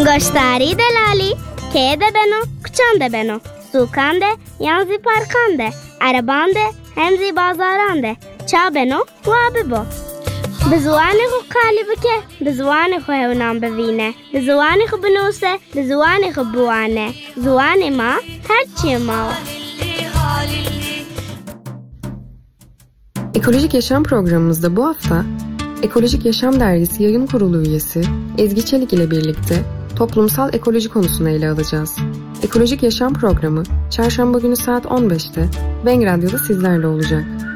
گشتاری دلالی که ده بنو کچان ده بنو سوکان ده یانزی پارکان ده عربان ده همزی بازاران ده چا بنو و ببو به زوانی خو کالی بکه به زوانی خو هونام ببینه به زوانی خو بنوسه به زوانی خو بوانه زوانی ما هرچی ما. Ekolojik Yaşam programımızda bu hafta Ekolojik Yaşam Dergisi Yayın Kurulu üyesi Ezgi Çelik ile birlikte toplumsal ekoloji konusunu ele alacağız. Ekolojik Yaşam programı çarşamba günü saat 15'te Bang Radyo'da sizlerle olacak.